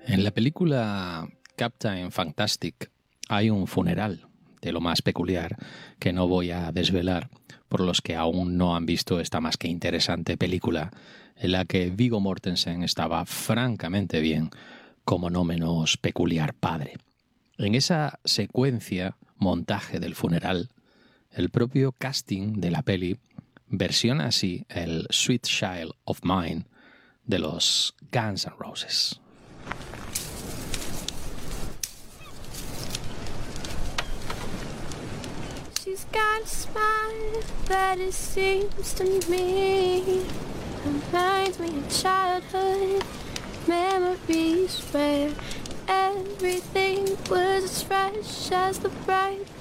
En la película Captain Fantastic hay un funeral de lo más peculiar que no voy a desvelar por los que aún no han visto esta más que interesante película en la que Viggo Mortensen estaba francamente bien como no menos peculiar padre. En esa secuencia, montaje del funeral, el propio casting de la peli versiona así el Sweet Child of Mine de los Guns N' Roses. She's got a smile that it seems to me reminds me of childhood memories where everything was as fresh as the bright